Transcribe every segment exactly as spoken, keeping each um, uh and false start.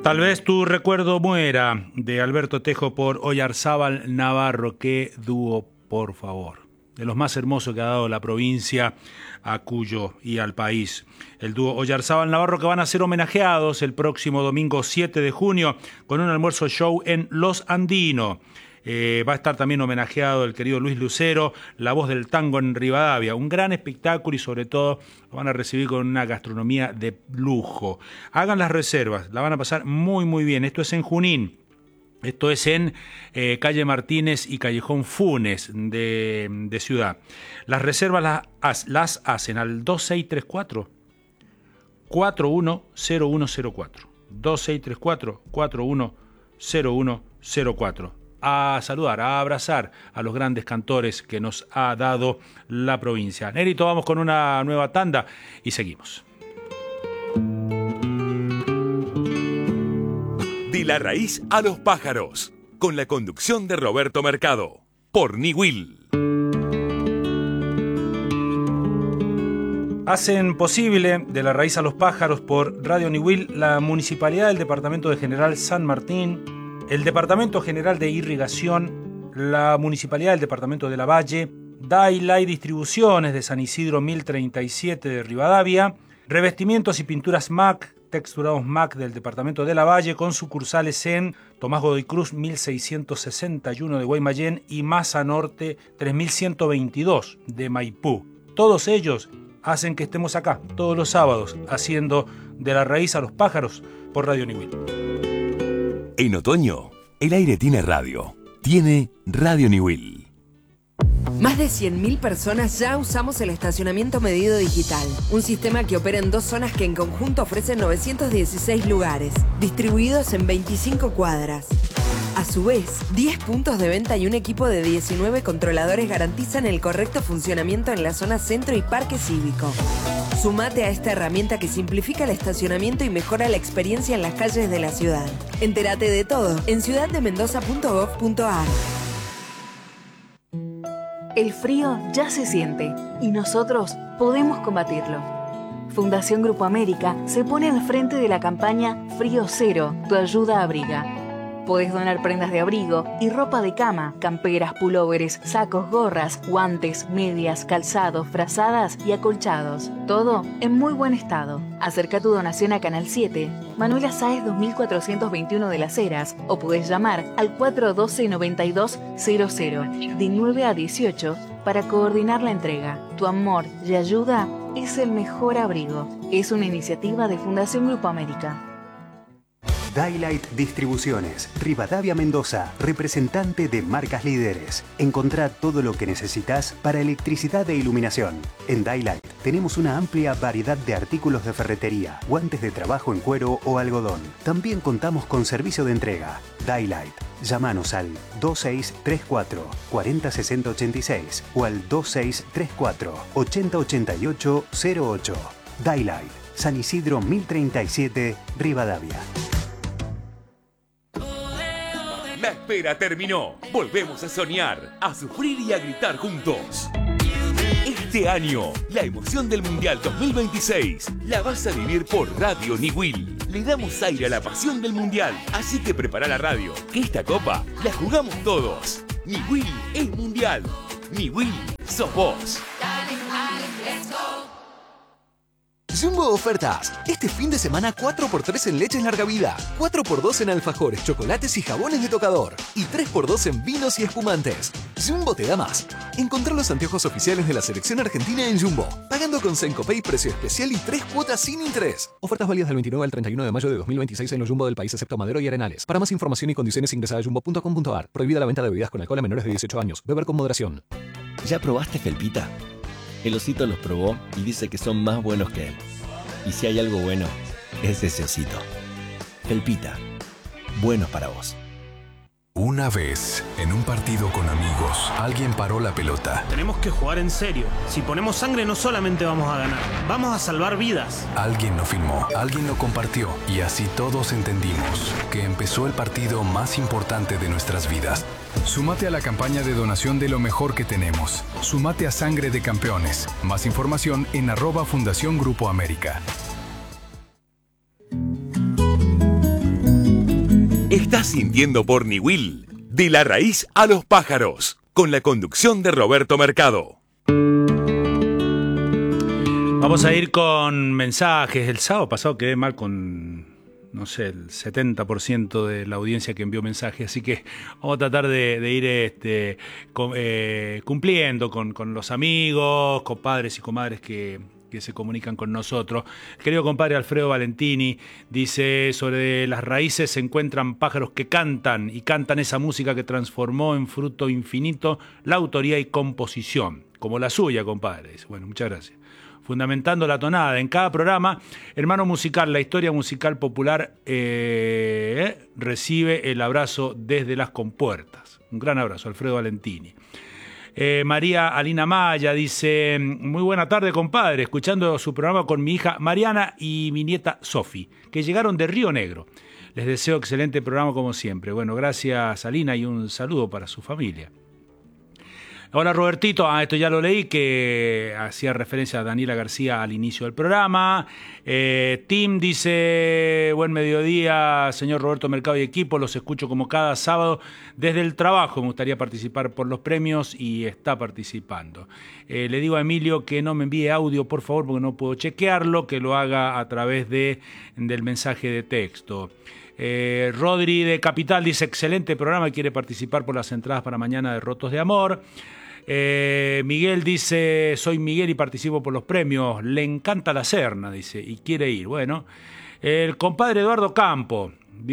Tal vez tu recuerdo muera, de Alberto Tejo por Oyarzábal Navarro. Qué dúo, por favor. De los más hermosos que ha dado la provincia a Cuyo y al país. El dúo Oyarzábal Navarro, que van a ser homenajeados el próximo domingo siete de junio con un almuerzo show en Los Andinos. Eh, va a estar también homenajeado el querido Luis Lucero, la voz del tango en Rivadavia. Un gran espectáculo y sobre todo lo van a recibir con una gastronomía de lujo. Hagan las reservas, la van a pasar muy muy bien. Esto es en Junín. Esto es en eh, calle Martínez y callejón Funes de, de Ciudad. Las reservas las, las hacen al dos seis tres cuatro, cuatro uno cero uno cero cuatro. dos seis tres cuatro, cuatro uno cero uno cero cuatro. A saludar, a abrazar a los grandes cantores que nos ha dado la provincia. Nerito, vamos con una nueva tanda y seguimos. De la raíz a los pájaros, con la conducción de Roberto Mercado, por Niwil. Hacen posible De la raíz a los pájaros por Radio Niwil la Municipalidad del Departamento de General San Martín, el Departamento General de Irrigación, la Municipalidad del Departamento de Lavalle, Daylight Distribuciones de San Isidro mil treinta y siete de Rivadavia, Revestimientos y Pinturas M A C, Texturados M A C del Departamento de Lavalle, con sucursales en Tomás Godoy Cruz mil seiscientos sesenta y uno de Guaymallén y Maza Norte tres mil ciento veintidós de Maipú. Todos ellos hacen que estemos acá todos los sábados haciendo De la raíz a los pájaros por Radio Niwil. En otoño, el aire tiene radio. Tiene Radio Niwil. Más de cien mil personas ya usamos el estacionamiento medido digital, un sistema que opera en dos zonas que en conjunto ofrecen novecientos dieciséis lugares, distribuidos en veinticinco cuadras. A su vez, diez puntos de venta y un equipo de diecinueve controladores garantizan el correcto funcionamiento en la zona centro y parque cívico. Sumate a esta herramienta que simplifica el estacionamiento y mejora la experiencia en las calles de la ciudad. Entérate de todo en ciudad de mendoza punto gov punto a r. El frío ya se siente y nosotros podemos combatirlo. Fundación Grupo América se pone al frente de la campaña Frío Cero, tu ayuda abriga. Podés donar prendas de abrigo y ropa de cama, camperas, pulóveres, sacos, gorras, guantes, medias, calzados, frazadas y acolchados. Todo en muy buen estado. Acerca tu donación a Canal siete, Manuela Sáez dos mil cuatrocientos veintiuno de Las Heras, o podés llamar al cuatro uno dos, noventa y dos cero cero de nueve a dieciocho para coordinar la entrega. Tu amor y ayuda es el mejor abrigo. Es una iniciativa de Fundación Grupo América. Daylight Distribuciones, Rivadavia, Mendoza, representante de marcas líderes. Encontrá todo lo que necesitas para electricidad e iluminación. En Daylight tenemos una amplia variedad de artículos de ferretería, guantes de trabajo en cuero o algodón. También contamos con servicio de entrega. Daylight. Llámanos al dos seis tres cuatro, cuatro cero seis cero ocho seis o al dos seis tres cuatro, ocho cero ocho ocho cero ocho. Daylight, San Isidro mil treinta y siete, Rivadavia. La espera terminó. Volvemos a soñar, a sufrir y a gritar juntos. Este año, la emoción del Mundial dos mil veintiséis la vas a vivir por Radio Niwil. Le damos aire a la pasión del Mundial, así que prepara la radio, que esta copa la jugamos todos. Niwil es Mundial. Niwil sos vos. Jumbo Ofertas. Este fin de semana cuatro por tres en leches larga vida, cuatro por dos en alfajores, chocolates y jabones de tocador y tres por dos en vinos y espumantes. Jumbo te da más. Encontrá los anteojos oficiales de la selección argentina en Jumbo, pagando con Sencopay precio especial y tres cuotas sin interés. Ofertas válidas del veintinueve al treinta y uno de mayo de dos mil veintiséis en los Jumbo del país excepto Madero y Arenales. Para más información y condiciones ingresa a jumbo punto com punto a r. Prohibida la venta de bebidas con alcohol a menores de dieciocho años. Beber con moderación. ¿Ya probaste Felpita? El osito los probó y dice que son más buenos que él. Y si hay algo bueno, es ese osito. Felpita, buenos para vos. Una vez, en un partido con amigos, alguien paró la pelota. Tenemos que jugar en serio. Si ponemos sangre no solamente vamos a ganar, vamos a salvar vidas. Alguien lo filmó, alguien lo compartió y así todos entendimos que empezó el partido más importante de nuestras vidas. Súmate a la campaña de donación de lo mejor que tenemos. Súmate a Sangre de Campeones. Más información en arroba Fundación Grupo América. Estás sintiendo por Niwil, de la raíz a los pájaros, con la conducción de Roberto Mercado. Vamos a ir con mensajes. El sábado pasado quedé mal con, no sé, el setenta por ciento de la audiencia que envió mensajes, así que vamos a tratar de, de ir este, con, eh, cumpliendo con, con los amigos, compadres y comadres que, que se comunican con nosotros. El querido compadre Alfredo Valentini dice: sobre las raíces se encuentran pájaros que cantan, y cantan esa música que transformó en fruto infinito la autoría y composición, como la suya, compadre. Dice, bueno, muchas gracias. Fundamentando la tonada. En cada programa, Hermano Musical, la historia musical popular, eh, recibe el abrazo desde las compuertas. Un gran abrazo, Alfredo Valentini. Eh, María Alina Maya dice: muy buena tarde, compadre, escuchando su programa con mi hija Mariana y mi nieta Sofi, que llegaron de Río Negro. Les deseo excelente programa como siempre. Bueno, gracias, Alina, y un saludo para su familia. Hola, Robertito, ah, esto ya lo leí, que hacía referencia a Daniela García al inicio del programa. Eh, Tim dice: buen mediodía, señor Roberto Mercado y equipo, los escucho como cada sábado desde el trabajo. Me gustaría participar por los premios y está participando. Eh, le digo a Emilio que no me envíe audio, por favor, porque no puedo chequearlo, que lo haga a través de, del mensaje de texto. Eh, Rodri de Capital dice: excelente programa, quiere participar por las entradas para mañana de Rotos de Amor. Eh, Miguel dice: soy Miguel y participo por los premios, le encanta la Serna, dice, y quiere ir. Bueno, el compadre Eduardo Campo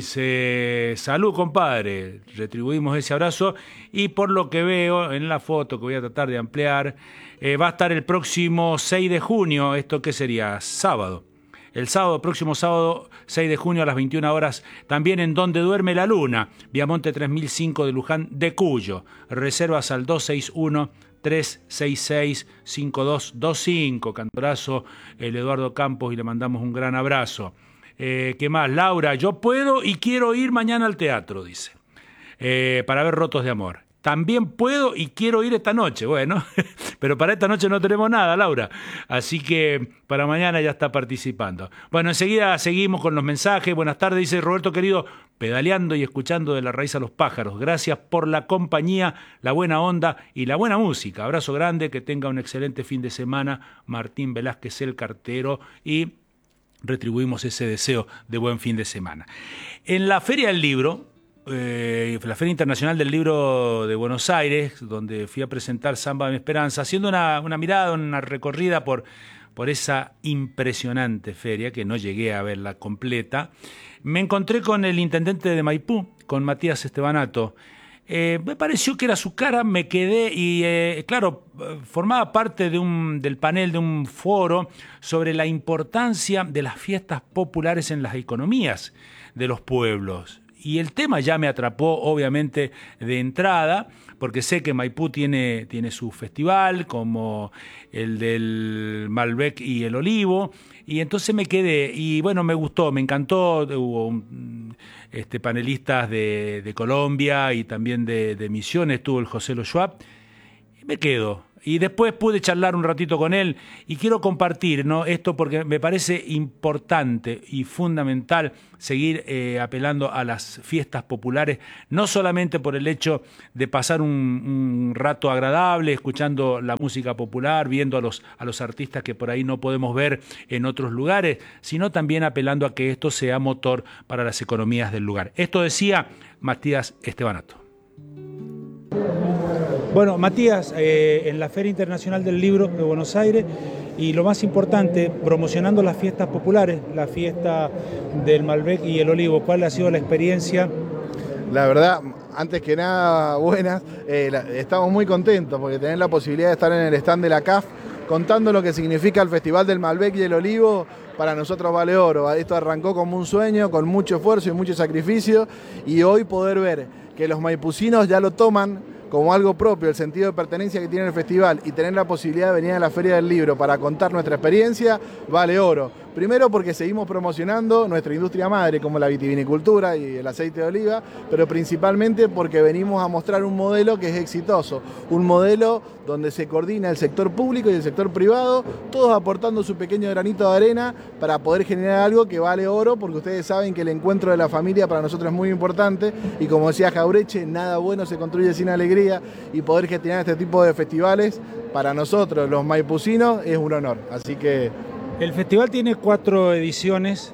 dice: salud, compadre, retribuimos ese abrazo, y por lo que veo en la foto que voy a tratar de ampliar, eh, va a estar el próximo seis de junio, ¿esto qué sería? Sábado. El sábado, próximo sábado, seis de junio a las veintiuna horas, también en Donde Duerme la Luna, Viamonte tres mil cinco de Luján de Cuyo. Reservas al dos seis uno, tres seis seis, cinco dos dos cinco. Cantorazo, el Eduardo Campos, y le mandamos un gran abrazo. Eh, ¿Qué más? Laura: yo puedo y quiero ir mañana al teatro, dice, eh, para ver Rotos de Amor. También puedo y quiero ir esta noche. Bueno, pero para esta noche no tenemos nada, Laura. Así que para mañana ya está participando. Bueno, enseguida seguimos con los mensajes. Buenas tardes, dice Roberto querido, pedaleando y escuchando de la raíz a los pájaros. Gracias por la compañía, la buena onda y la buena música. Abrazo grande, que tenga un excelente fin de semana. Martín Velázquez, el cartero, y retribuimos ese deseo de buen fin de semana. En la Feria del Libro, Eh, la Feria Internacional del Libro de Buenos Aires, donde fui a presentar Samba de mi Esperanza, haciendo una, una mirada, una recorrida por, por esa impresionante feria, que no llegué a verla completa, me encontré con el intendente de Maipú, con Matías Estebanato. Eh, me pareció que era su cara, me quedé y, eh, claro, formaba parte de un, del panel de un foro sobre la importancia de las fiestas populares en las economías de los pueblos. Y el tema ya me atrapó, obviamente, de entrada, porque sé que Maipú tiene, tiene su festival, como el del Malbec y el Olivo, y entonces me quedé, y bueno, me gustó, me encantó. Hubo un, este, panelistas de, de Colombia y también de, de Misiones, estuvo el José Lo Schwab, y me quedo. Y después pude charlar un ratito con él, y quiero compartir, ¿no?, esto porque me parece importante y fundamental seguir eh, apelando a las fiestas populares, no solamente por el hecho de pasar un, un rato agradable escuchando la música popular, viendo a los, a los artistas que por ahí no podemos ver en otros lugares, sino también apelando a que esto sea motor para las economías del lugar. Esto decía Matías Estebanato. Bueno, Matías, eh, en la Feria Internacional del Libro de Buenos Aires, y lo más importante, promocionando las fiestas populares, la fiesta del Malbec y el Olivo, ¿cuál ha sido la experiencia? La verdad, antes que nada, buenas, eh, la, estamos muy contentos porque tener la posibilidad de estar en el stand de la C A F contando lo que significa el Festival del Malbec y el Olivo, para nosotros vale oro. Esto arrancó como un sueño, con mucho esfuerzo y mucho sacrificio, y hoy poder ver que los maipucinos ya lo toman como algo propio, el sentido de pertenencia que tiene el festival, y tener la posibilidad de venir a la Feria del Libro para contar nuestra experiencia, vale oro. Primero porque seguimos promocionando nuestra industria madre como la vitivinicultura y el aceite de oliva, pero principalmente porque venimos a mostrar un modelo que es exitoso, un modelo donde se coordina el sector público y el sector privado, todos aportando su pequeño granito de arena para poder generar algo que vale oro, porque ustedes saben que el encuentro de la familia para nosotros es muy importante y como decía Jaureche, nada bueno se construye sin alegría y poder gestionar este tipo de festivales para nosotros los maipucinos es un honor, así que... El festival tiene cuatro ediciones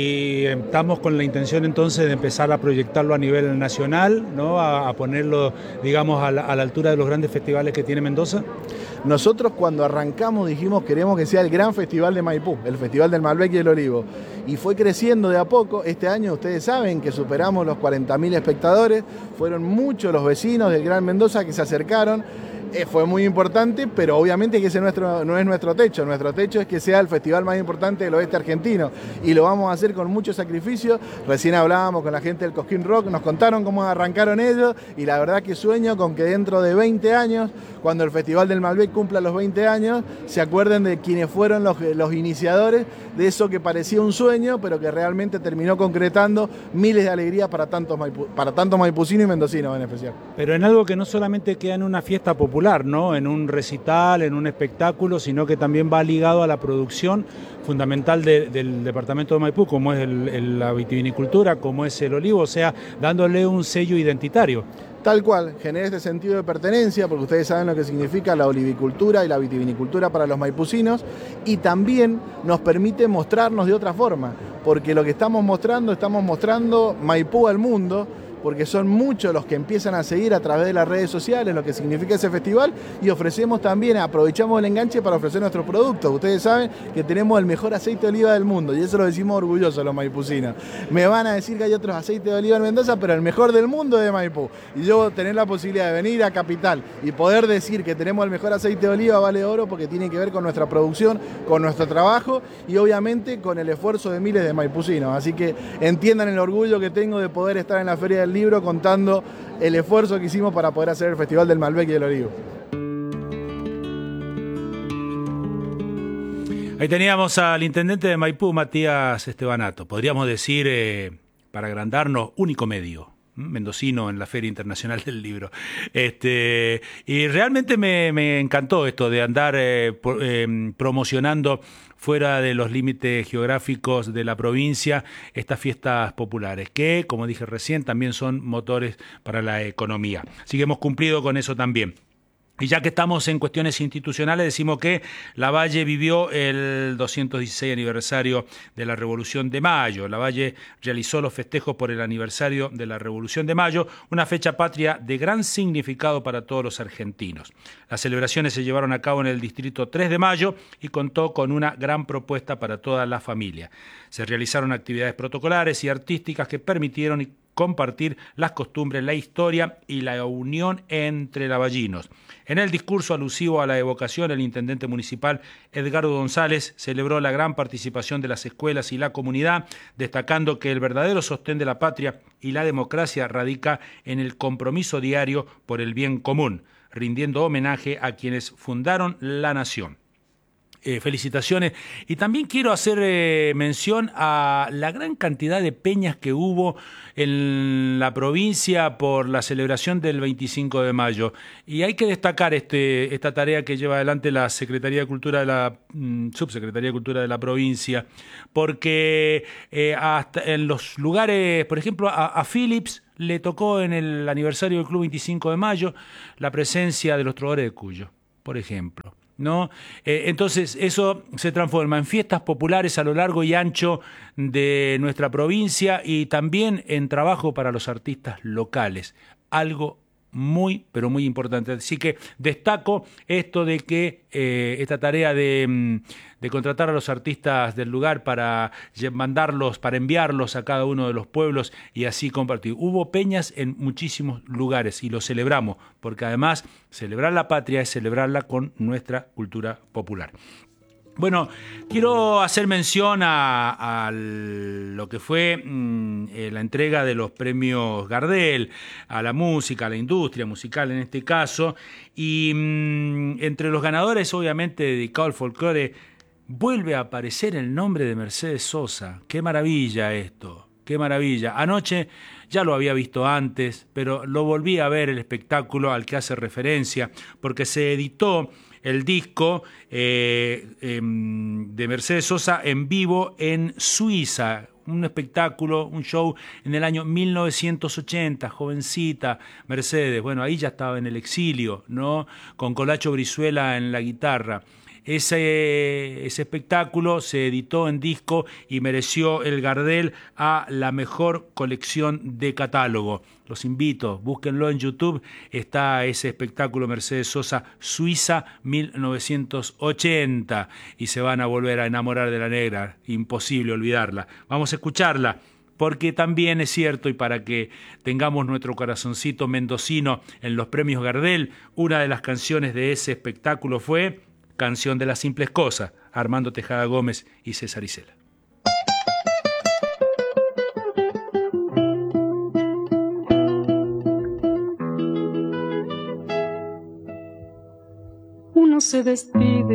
y estamos con la intención entonces de empezar a proyectarlo a nivel nacional, ¿no? a, a ponerlo, digamos, a la, a la altura de los grandes festivales que tiene Mendoza. Nosotros cuando arrancamos dijimos queremos que sea el gran festival de Maipú, el festival del Malbec y el Olivo. Y fue creciendo de a poco. Este año ustedes saben que superamos los cuarenta mil espectadores, fueron muchos los vecinos del Gran Mendoza que se acercaron. Eh, fue muy importante, pero obviamente que ese nuestro, no es nuestro techo. Nuestro techo es que sea el festival más importante del oeste argentino y lo vamos a hacer con mucho sacrificio. Recién hablábamos con la gente del Cosquín Rock, nos contaron cómo arrancaron ellos y la verdad que sueño con que dentro de veinte años, cuando el Festival del Malbec cumpla los veinte años, se acuerden de quienes fueron los, los iniciadores de eso que parecía un sueño, pero que realmente terminó concretando miles de alegrías para tantos maipu, para tantos maipucinos y mendocinos en especial. Pero en algo que no solamente queda en una fiesta popular, ¿no? En un recital, en un espectáculo, sino que también va ligado a la producción fundamental de, del departamento de Maipú, como es el, el, la vitivinicultura, como es el olivo, o sea, dándole un sello identitario. Tal cual, genera este sentido de pertenencia, porque ustedes saben lo que significa la olivicultura y la vitivinicultura para los maipucinos, y también nos permite mostrarnos de otra forma, porque lo que estamos mostrando, estamos mostrando Maipú al mundo, porque son muchos los que empiezan a seguir a través de las redes sociales lo que significa ese festival y ofrecemos también, aprovechamos el enganche para ofrecer nuestros productos. Ustedes saben que tenemos el mejor aceite de oliva del mundo y eso lo decimos orgullosos los maipucinos. Me van a decir que hay otros aceites de oliva en Mendoza, pero el mejor del mundo es de Maipú. Y yo tener la posibilidad de venir a Capital y poder decir que tenemos el mejor aceite de oliva vale oro porque tiene que ver con nuestra producción, con nuestro trabajo y obviamente con el esfuerzo de miles de maipucinos. Así que entiendan el orgullo que tengo de poder estar en la Feria del Libro contando el esfuerzo que hicimos para poder hacer el Festival del Malbec y el Olivo. Ahí teníamos al intendente de Maipú, Matías Estebanato. Podríamos decir, eh, para agrandarnos, único medio mendocino en la Feria Internacional del Libro. Este, y realmente me, me encantó esto de andar eh, por, eh, promocionando fuera de los límites geográficos de la provincia estas fiestas populares, que, como dije recién, también son motores para la economía. Así que hemos cumplido con eso también. Y ya que estamos en cuestiones institucionales, decimos que Lavalle vivió el doscientos dieciséis aniversario de la Revolución de Mayo. Lavalle realizó los festejos por el aniversario de la Revolución de Mayo, una fecha patria de gran significado para todos los argentinos. Las celebraciones se llevaron a cabo en el distrito tres de Mayo y contó con una gran propuesta para toda la familia. Se realizaron actividades protocolares y artísticas que permitieron compartir las costumbres, la historia y la unión entre lavallinos. En el discurso alusivo a la evocación, el intendente municipal Edgardo González celebró la gran participación de las escuelas y la comunidad, destacando que el verdadero sostén de la patria y la democracia radica en el compromiso diario por el bien común, rindiendo homenaje a quienes fundaron la nación. Eh, felicitaciones. Y también quiero hacer eh, mención a la gran cantidad de peñas que hubo en la provincia por la celebración del veinticinco de mayo. Y hay que destacar este, esta tarea que lleva adelante la Secretaría de Cultura de la mm, Subsecretaría de Cultura de la provincia, porque eh, hasta en los lugares, por ejemplo, a, a Philips le tocó en el aniversario del Club veinticinco de mayo la presencia de los trovadores de Cuyo, por ejemplo. ¿No? Eh, entonces eso se transforma en fiestas populares a lo largo y ancho de nuestra provincia y también en trabajo para los artistas locales, algo muy, pero muy importante. Así que destaco esto de que eh, esta tarea de, de contratar a los artistas del lugar para mandarlos, para enviarlos a cada uno de los pueblos y así compartir. Hubo peñas en muchísimos lugares y lo celebramos, porque además celebrar la patria es celebrarla con nuestra cultura popular. Bueno, quiero hacer mención a, a lo que fue mmm, eh, la entrega de los premios Gardel, a la música, a la industria musical en este caso, y mmm, entre los ganadores obviamente dedicado al folclore, vuelve a aparecer el nombre de Mercedes Sosa. ¡Qué maravilla esto! ¡Qué maravilla! Anoche ya lo había visto antes, pero lo volví a ver el espectáculo al que hace referencia, porque se editó el disco eh, eh, de Mercedes Sosa en vivo en Suiza. Un espectáculo, un show en el año mil novecientos ochenta, jovencita Mercedes. Bueno, ahí ya estaba en el exilio, ¿no? Con Colacho Brizuela en la guitarra. Ese, ese espectáculo se editó en disco y mereció el Gardel a la mejor colección de catálogo. Los invito, búsquenlo en YouTube, está ese espectáculo Mercedes Sosa Suiza mil novecientos ochenta y se van a volver a enamorar de la negra, imposible olvidarla. Vamos a escucharla, porque también es cierto, y para que tengamos nuestro corazoncito mendocino en los premios Gardel, una de las canciones de ese espectáculo fue Canción de las Simples Cosas, Armando Tejada Gómez y César Isela. Uno se despide